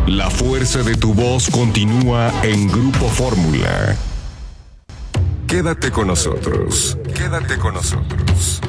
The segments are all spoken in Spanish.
La fuerza de tu voz continúa en Grupo Fórmula. Quédate con nosotros. Quédate con nosotros.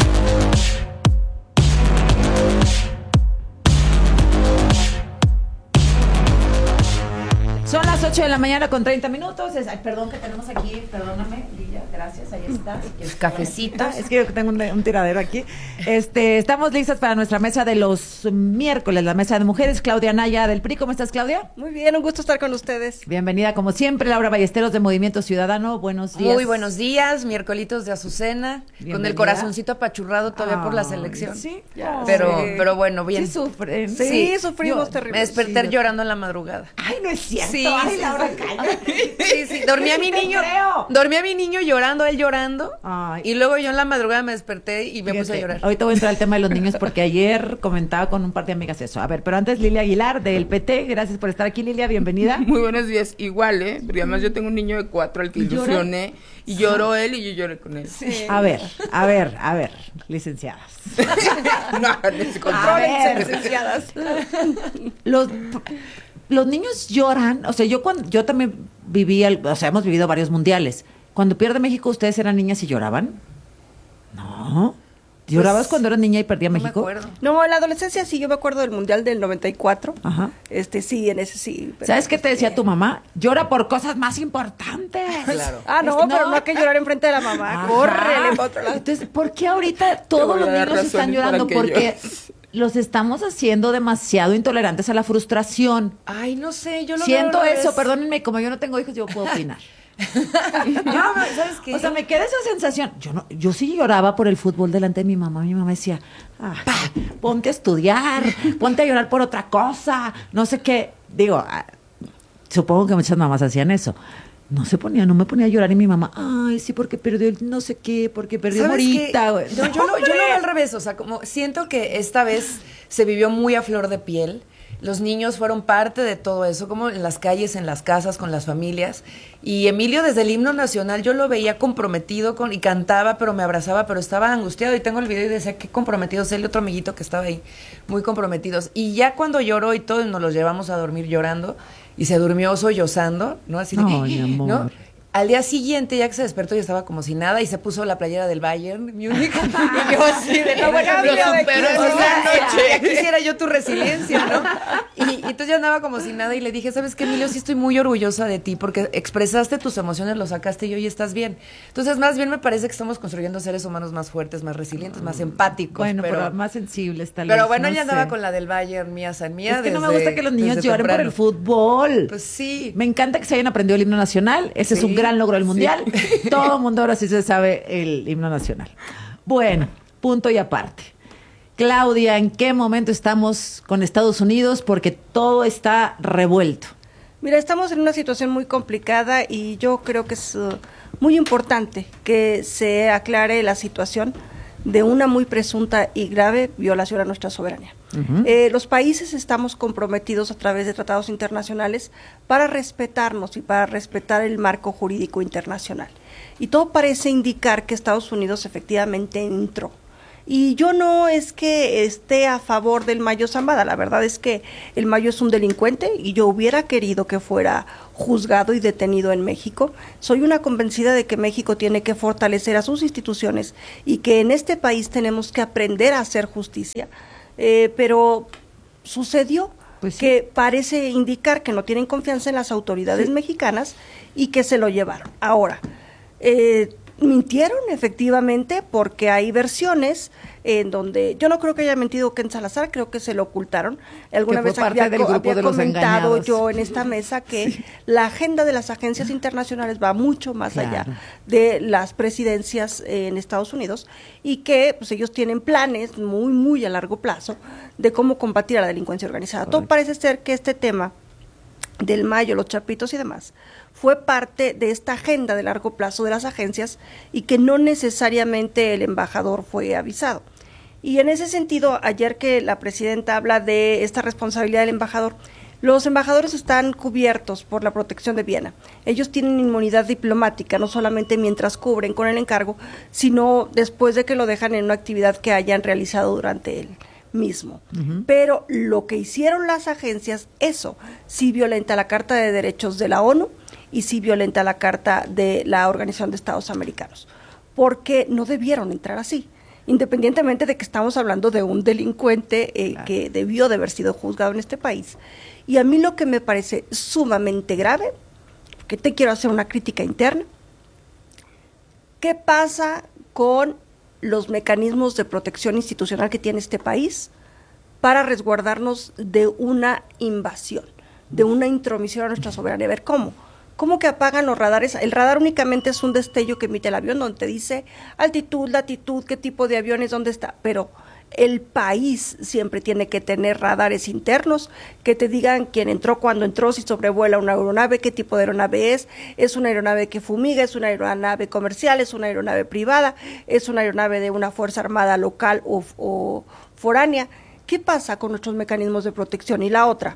Son las 8 de la mañana con 30 minutos. Ay, perdón que tenemos aquí, perdóname, Lilla, gracias, ahí estás. Es cafecito. Es que yo tengo un tiradero aquí. Estamos listas para nuestra mesa de los miércoles, la mesa de mujeres. Claudia Naya del PRI, ¿cómo estás, Claudia? Muy bien, un gusto estar con ustedes. Bienvenida, como siempre, Laura Ballesteros de Movimiento Ciudadano. Buenos días. Muy buenos días, miércolitos de Azucena, Bienvenida. con el corazoncito apachurrado todavía por la selección. Sí, pero bueno, bien. Sí sufren. Sí, sufrimos terrible. Me desperté llorando en la madrugada. Ay, no es cierto. Sí, Ay, sí, Laura, sí. cállate. Sí, dormí a mi niño. Dormí a mi niño llorando, él llorando. Ay. Y luego yo en la madrugada me desperté y me puse a llorar. Ahorita voy a entrar al tema de los niños porque ayer comentaba con un par de amigas eso. A ver, pero antes Lilia Aguilar del PT, gracias por estar aquí, Lilia, bienvenida. Muy buenos días, igual, porque además yo tengo un niño de 4 al que ilusioné y lloró él y yo lloré con él. Sí. A ver, licenciadas. No, ver. Licenciadas. Los niños lloran, o sea, yo también hemos vivido varios mundiales. Cuando pierde México, ¿ustedes eran niñas y lloraban? No. ¿Llorabas Pues, cuando eras niña y perdía No me México? acuerdo. No, en la adolescencia sí, yo me acuerdo del Mundial del 94. Ajá. Sí, en ese sí. Pero, ¿Sabes qué te decía tu mamá? Llora por cosas más importantes. Claro. Ah, no, pero no hay que llorar enfrente de la mamá. Ajá. Córrele para otro lado. Entonces, ¿por qué ahorita todos voy a los dar niños están razones llorando? para que Porque llores. los estamos haciendo demasiado intolerantes a la frustración. Ay, no sé, yo lo Siento veo al eso, revés. perdónenme, como yo no tengo hijos, yo puedo opinar. ¿Sabes qué? O sea, me queda esa sensación. Yo sí lloraba por el fútbol delante de mi mamá. Mi mamá decía, ponte a estudiar, ponte a llorar por otra cosa, no sé qué. Digo, supongo que muchas mamás hacían eso. No me ponía a llorar y mi mamá, ay, sí, porque perdió el no sé qué, porque perdió ¿Sabes Morita. qué? Güey. No, yo lo veo al revés, o sea, como siento que esta vez se vivió muy a flor de piel. Los niños fueron parte de todo eso, como en las calles, en las casas, con las familias. Y Emilio, desde el himno nacional, yo lo veía comprometido y cantaba, pero me abrazaba, pero estaba angustiado. Y tengo el video y decía, qué comprometidos. Él y otro amiguito que estaba ahí, muy comprometidos. Y ya cuando lloró y todo, nos los llevamos a dormir llorando. Y se durmió sollozando, ¿no? Así de, Ay, amor. ¿no? Al día siguiente, ya que se despertó, ya estaba como si nada y se puso la playera del Bayern Múnich. Y yo así de, no, bueno, Lo superó superó en en una una noche. Ya quisiera yo tu resiliencia, ¿no? Y entonces ya andaba como si nada y le dije, ¿sabes qué, Emilio? Sí estoy muy orgullosa de ti porque expresaste tus emociones, lo sacaste y hoy estás bien. Entonces, más bien me parece que estamos construyendo seres humanos más fuertes, más resilientes, más empáticos. Bueno, pero más sensibles tal vez. Pero bueno, no ya andaba sé. con la del Bayern, mía san mía. Es que no me gusta que los niños lloren por el fútbol. Pues sí. Me encanta que se hayan aprendido el himno nacional. Ese es Sí, un gran logro del sí. mundial. Todo el mundo ahora sí se sabe el himno nacional. Bueno, punto y aparte. Claudia, ¿en qué momento estamos con Estados Unidos? Porque todo está revuelto. Mira, estamos en una situación muy complicada y yo creo que es muy importante que se aclare la situación de una muy presunta y grave violación a nuestra soberanía. Los países estamos comprometidos a través de tratados internacionales para respetarnos y para respetar el marco jurídico internacional. Y todo parece indicar que Estados Unidos efectivamente entró. Y yo no es que esté a favor del Mayo Zambada, la verdad es que el Mayo es un delincuente y yo hubiera querido que fuera juzgado y detenido en México. Soy una convencida de que México tiene que fortalecer a sus instituciones y que en este país tenemos que aprender a hacer justicia, pero sucedió Pues sí. que parece indicar que no tienen confianza en las autoridades mexicanas y que se lo llevaron. Ahora, mintieron efectivamente porque hay versiones en donde yo no creo que haya mentido Ken Salazar, creo que se lo ocultaron. Alguna Que fue vez parte había, del grupo había de los comentado engañados. yo en esta mesa que la agenda de las agencias internacionales va mucho más Claro. allá de las presidencias en Estados Unidos y que pues ellos tienen planes muy muy a largo plazo de cómo combatir a la delincuencia organizada. Correcto. Todo parece ser que este tema del Mayo, los chapitos y demás, fue parte de esta agenda de largo plazo de las agencias y que no necesariamente el embajador fue avisado. Y en ese sentido, ayer que la presidenta habla de esta responsabilidad del embajador, los embajadores están cubiertos por la protección de Viena. Ellos tienen inmunidad diplomática, no solamente mientras cubren con el encargo, sino después de que lo dejan en una actividad que hayan realizado durante el mismo. Pero lo que hicieron las agencias, eso sí violenta la Carta de Derechos de la ONU y sí violenta la Carta de la Organización de Estados Americanos, porque no debieron entrar así, independientemente de que estamos hablando de un delincuente que debió de haber sido juzgado en este país. Y a mí lo que me parece sumamente grave, que te quiero hacer una crítica interna, ¿qué pasa con los mecanismos de protección institucional que tiene este país para resguardarnos de una invasión, de una intromisión a nuestra soberanía? A ver, ¿Cómo que apagan los radares? El radar únicamente es un destello que emite el avión donde te dice altitud, latitud, qué tipo de aviones, dónde está, pero el país siempre tiene que tener radares internos que te digan quién entró, cuándo entró, si sobrevuela una aeronave, qué tipo de aeronave es una aeronave que fumiga, es una aeronave comercial, es una aeronave privada, es una aeronave de una fuerza armada local o foránea. ¿Qué pasa con nuestros mecanismos de protección? Y la otra,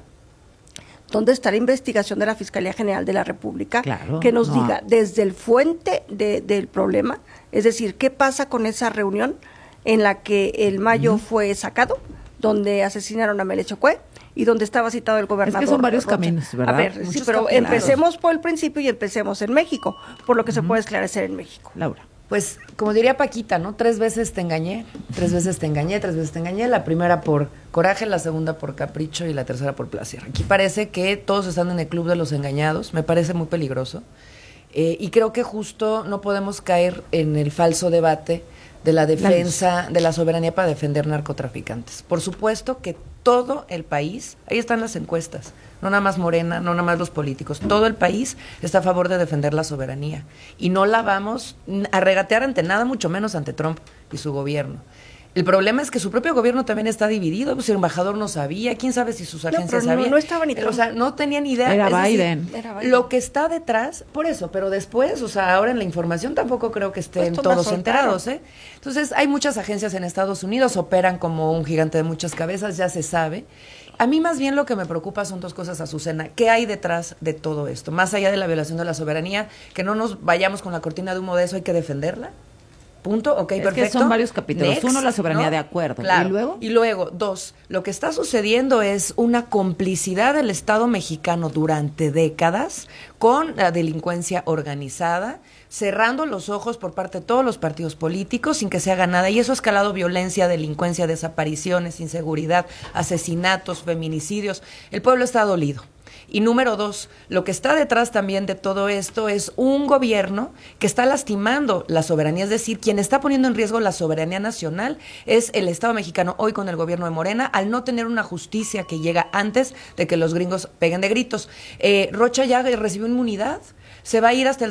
¿dónde está la investigación de la Fiscalía General de la República? Claro, que nos diga desde el fuente del problema, es decir, ¿qué pasa con esa reunión en la que el Mayo fue sacado, donde asesinaron a Melech Ocué y donde estaba citado el gobernador? Es que son varios Rocha. caminos, ¿verdad? A ver, Muchos sí, pero caminos. empecemos por el principio y empecemos en México, por lo que se puede esclarecer en México. Laura. Pues, como diría Paquita, ¿no? 3 veces te engañé, 3 veces te engañé, 3 veces te engañé. La primera por coraje, la segunda por capricho y la tercera por placer. Aquí parece que todos están en el club de los engañados. Me parece muy peligroso. Y creo que justo no podemos caer en el falso debate de la defensa de la soberanía para defender narcotraficantes. Por supuesto que todo el país, ahí están las encuestas, no nada más Morena, no nada más los políticos, todo el país está a favor de defender la soberanía y no la vamos a regatear ante nada, mucho menos ante Trump y su gobierno. El problema es que su propio gobierno también está dividido, pues el embajador no sabía, quién sabe si sus agencias sabían. No estaba ni Trump. O sea, no tenían idea. Era Es Biden. decir, Era Biden. lo que está detrás, por eso, pero después, o sea, ahora en la información tampoco creo que estén Pues todas todos soltaron. enterados, ¿eh? Entonces, hay muchas agencias en Estados Unidos, operan como un gigante de muchas cabezas, ya se sabe. A mí más bien lo que me preocupa son 2 cosas, Azucena. ¿Qué hay detrás de todo esto? Más allá de la violación de la soberanía, que no nos vayamos con la cortina de humo de eso, hay que defenderla. Punto, ok, Es perfecto. que son varios capítulos. Next, 1, la soberanía, ¿no? de acuerdo. Claro. ¿Y luego? 2, lo que está sucediendo es una complicidad del Estado mexicano durante décadas con la delincuencia organizada, cerrando los ojos por parte de todos los partidos políticos sin que se haga nada. Y eso ha escalado violencia, delincuencia, desapariciones, inseguridad, asesinatos, feminicidios. El pueblo está dolido. Y número 2, lo que está detrás también de todo esto es un gobierno que está lastimando la soberanía, es decir, quien está poniendo en riesgo la soberanía nacional es el Estado mexicano hoy con el gobierno de Morena, al no tener una justicia que llega antes de que los gringos peguen de gritos. Rocha ya recibió inmunidad. Se va a ir hasta el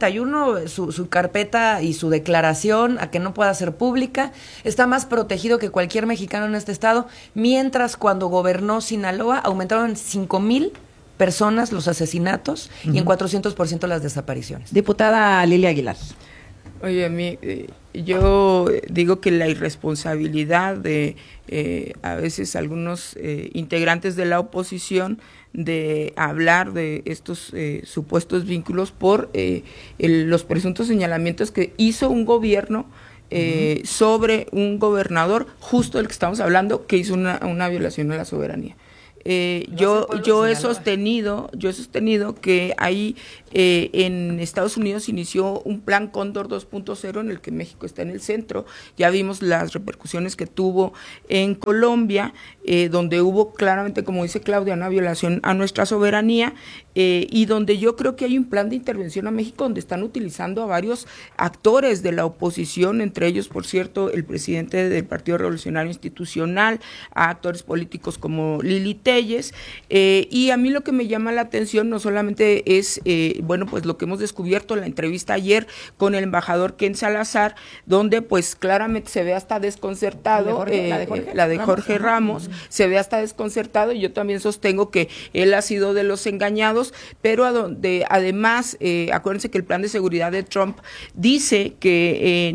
2031 su carpeta y su declaración a que no pueda ser pública. Está más protegido que cualquier mexicano en este estado, mientras cuando gobernó Sinaloa aumentaron en 5,000 personas los asesinatos y en 400% las desapariciones. Diputada Lilia Aguilar. Oye, a mí, yo digo que la irresponsabilidad de a veces algunos integrantes de la oposición de hablar de estos supuestos vínculos por los presuntos señalamientos que hizo un gobierno sobre un gobernador, justo del que estamos hablando, que hizo una violación a la soberanía. Yo he sostenido que ahí en Estados Unidos inició un plan Cóndor 2.0 en el que México está en el centro. Ya vimos las repercusiones que tuvo en Colombia, donde hubo claramente, como dice Claudia, una violación a nuestra soberanía, y donde yo creo que hay un plan de intervención a México donde están utilizando a varios actores de la oposición, entre ellos, por cierto, el presidente del Partido Revolucionario Institucional, a actores políticos como Lili Telles, y a mí lo que me llama la atención no solamente es, pues lo que hemos descubierto en la entrevista ayer con el embajador Ken Salazar, donde pues claramente se ve hasta desconcertado, la de Jorge Ramos, se ve hasta desconcertado, y yo también sostengo que él ha sido de los engañados, pero además, acuérdense que el plan de seguridad de Trump dice que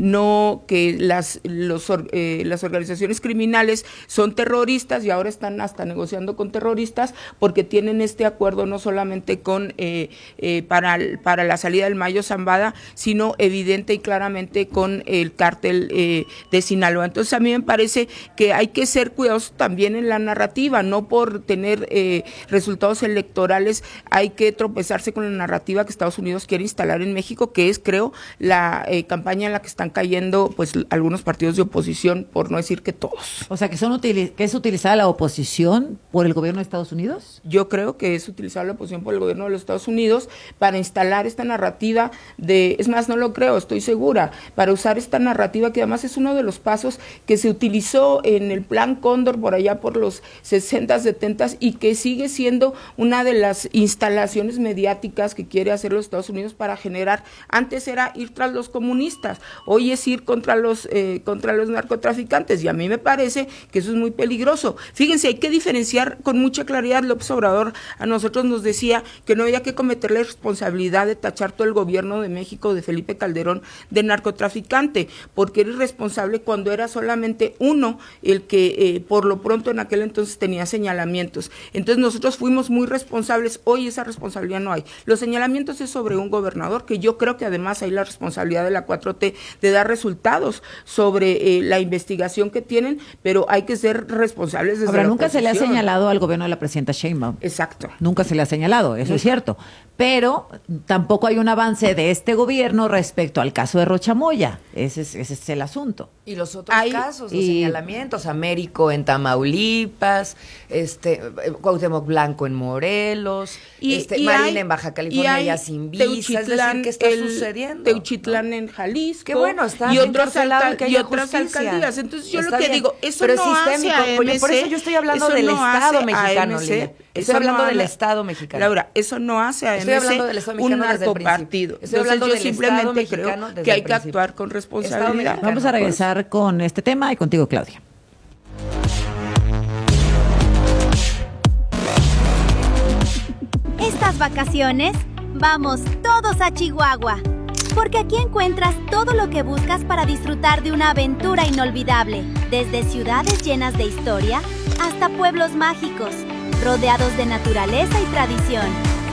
las organizaciones criminales son terroristas, y ahora están hasta negociando con con terroristas, porque tienen este acuerdo no solamente con para la salida del Mayo Zambada, sino evidente y claramente con el cártel de Sinaloa. Entonces a mí me parece que hay que ser cuidadosos también en la narrativa, no por tener resultados electorales hay que tropezarse con la narrativa que Estados Unidos quiere instalar en México, que es, creo, la campaña en la que están cayendo pues algunos partidos de oposición, por no decir que todos. O sea, que es utilizada la oposición por el gobierno de Estados Unidos. Yo creo que es utilizar la oposición por el gobierno de los Estados Unidos para instalar esta narrativa es más, no lo creo, estoy segura, para usar esta narrativa que además es uno de los pasos que se utilizó en el Plan Cóndor por allá por los 60, 70 y que sigue siendo una de las instalaciones mediáticas que quiere hacer los Estados Unidos para generar, antes era ir tras los comunistas, hoy es ir contra los narcotraficantes, y a mí me parece que eso es muy peligroso. Fíjense, hay que diferenciar con mucha claridad. López Obrador a nosotros nos decía que no había que cometer la responsabilidad de tachar todo el gobierno de México, de Felipe Calderón, de narcotraficante, porque era irresponsable cuando era solamente uno el que por lo pronto en aquel entonces tenía señalamientos. Entonces nosotros fuimos muy responsables, hoy esa responsabilidad no hay. Los señalamientos es sobre un gobernador, que yo creo que además hay la responsabilidad de la 4T de dar resultados sobre la investigación que tienen, pero hay que ser responsables desde Ahora, la nunca se le ha oposición. señalado al gobierno de la presidenta Sheinbaum. Exacto. Nunca se le ha señalado, eso es cierto. Pero tampoco hay un avance de este gobierno respecto al caso de Rocha Moya. Ese es el asunto. Y los otros casos, los señalamientos, Américo en Tamaulipas, Cuauhtémoc Blanco en Morelos, Marina en Baja California ya sin visa, es decir, ¿qué está sucediendo? Teuchitlán en Jalisco, Qué bueno, está y otras otras alcaldías. Entonces yo está lo que bien, digo, eso pero no es sistémico. hace a Oye, MC, por eso yo estoy hablando eso del no Estado hace mexicano, a MC, Lilia. Estoy hablando del Estado mexicano. Laura, eso no hace a Estoy MC hablando del Estado un mexicano desde el narcopartido. principio. Estoy Entonces hablando yo del simplemente Estado creo mexicano desde que hay el que principio. actuar con responsabilidad. Vamos a regresar con este tema y contigo, Claudia. Estas vacaciones, vamos todos a Chihuahua, porque aquí encuentras todo lo que buscas para disfrutar de una aventura inolvidable, desde ciudades llenas de historia hasta pueblos mágicos, rodeados de naturaleza y tradición.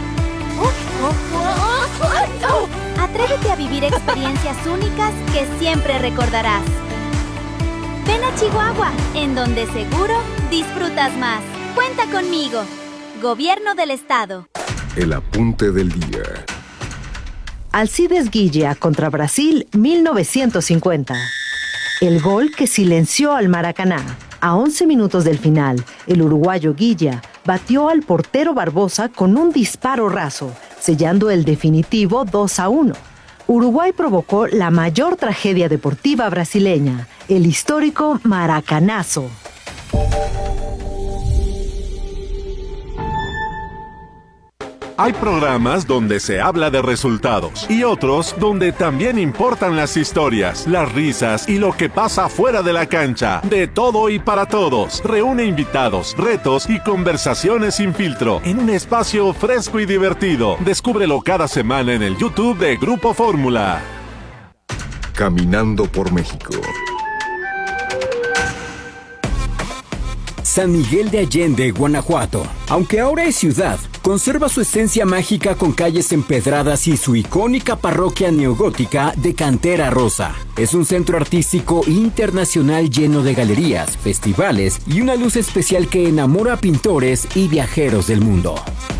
Atrévete a vivir experiencias únicas que siempre recordarás. Ven a Chihuahua, en donde seguro disfrutas más. Cuenta conmigo. Gobierno del Estado. El apunte del día. Alcides Guilla contra Brasil 1950. El gol que silenció al Maracaná. A 11 minutos del final, el uruguayo Guilla batió al portero Barbosa con un disparo raso, sellando el definitivo 2-1. Uruguay provocó la mayor tragedia deportiva brasileña, el histórico Maracanazo. Hay programas donde se habla de resultados y otros donde también importan las historias, las risas y lo que pasa fuera de la cancha. De todo y para todos. Reúne invitados, retos y conversaciones sin filtro en un espacio fresco y divertido. Descúbrelo cada semana en el YouTube de Grupo Fórmula. Caminando por México. San Miguel de Allende, Guanajuato. Aunque ahora es ciudad, conserva su esencia mágica con calles empedradas y su icónica parroquia neogótica de cantera rosa. Es un centro artístico internacional lleno de galerías, festivales y una luz especial que enamora a pintores y viajeros del mundo.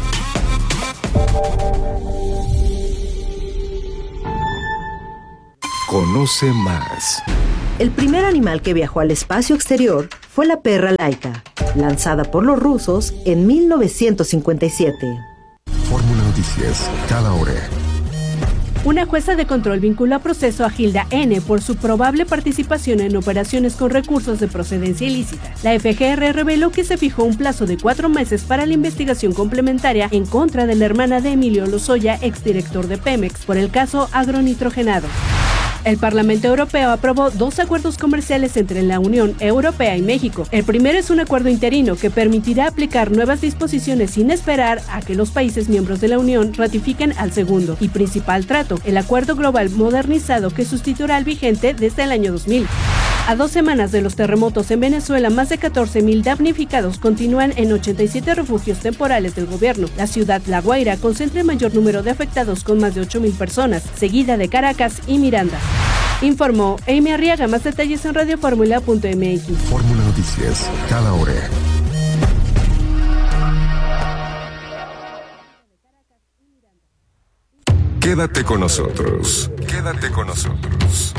Conoce más. El primer animal que viajó al espacio exterior fue la perra Laika, lanzada por los rusos en 1957. Fórmula Noticias, cada hora. Una jueza de control vinculó a proceso a Gilda N. por su probable participación en operaciones con recursos de procedencia ilícita. La FGR reveló que se fijó un plazo de 4 meses para la investigación complementaria en contra de la hermana de Emilio Lozoya, exdirector de Pemex, por el caso agronitrogenado. El Parlamento Europeo aprobó 2 acuerdos comerciales entre la Unión Europea y México. El primero es un acuerdo interino que permitirá aplicar nuevas disposiciones sin esperar a que los países miembros de la Unión ratifiquen al segundo y principal trato, el Acuerdo Global Modernizado que sustituirá al vigente desde el año 2000. A 2 semanas de los terremotos en Venezuela, más de 14,000 damnificados continúan en 87 refugios temporales del gobierno. La ciudad La Guaira concentra el mayor número de afectados con más de 8,000 personas, seguida de Caracas y Miranda. Informó Amy Arriaga. Más detalles en radioformula.mx. Fórmula Noticias, cada hora. Quédate con nosotros. Quédate con nosotros.